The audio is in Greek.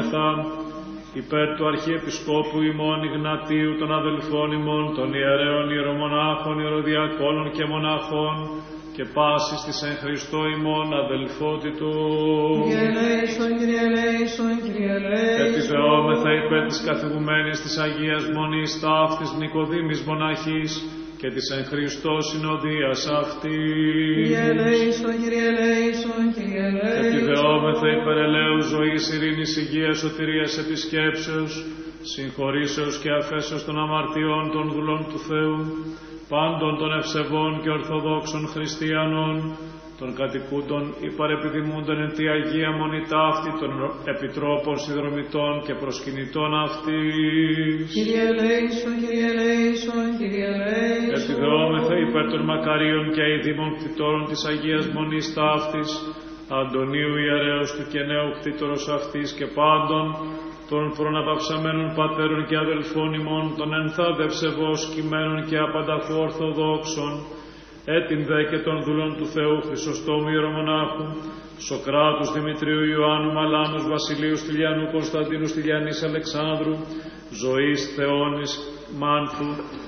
Εορταζόμεθα υπέρ του Αρχιεπισκόπου ημών Ιγνατίου των αδελφών ημών, των ιερέων ιερομονάχων, ιεροδιακόνων και μοναχών, και πάσης της εν Χριστώ ημών αδελφότητου. Κύριε ελέησον, Κύριε ελέησον, Κύριε ελέησον. Επιβεώμεθα υπέρ της καθηγουμένης της Αγίας Μονής ταύτης Νικοδήμης μοναχής και της εν Χριστώ συνοδείας αυτής. Κύριε ελέησον, Κύριε ελέησον, Κύριε ελέησον. Επιβεώμεθα υπέρ ελέους ζωής, ειρήνης, υγείας, σωτηρίας, επισκέψεως, συγχωρήσεως και αφέσεως των αμαρτιών των δουλών του Θεού, πάντων των ευσεβών και ορθοδόξων χριστιανών, των κατοικούντων υπαρεπιδημούντων εν τη Αγία Μονή ταύτη, των επιτρόπων συνδρομητών και προσκυνητών αυτής. Κύριε ελέησον, Κύριε ελέησον, Κύριε ελέησον. Επιβεώμεθα υπέρ των μακαρίων και αηδήμων κτητόρων της Αγίας Μονής ταύτης, Αντωνίου ιερέως του και νέου κτήτορος αυτής και πάντων των προναπαυσαμένων πατέρων και αδελφών ημών, των ενθάδευσεβώς κειμένων και απανταχού ορθοδόξων, έτην δε και των δουλών του Θεού Χρυσοστόμου ιερομονάχου, Σοκράτους, Δημητρίου, Ιωάννου, Μαλάνους, Βασιλείου, Στυλιανού, Κωνσταντίνου, Στυλιανής, Αλεξάνδρου, Ζωής, Θεώνης, Μάνθου,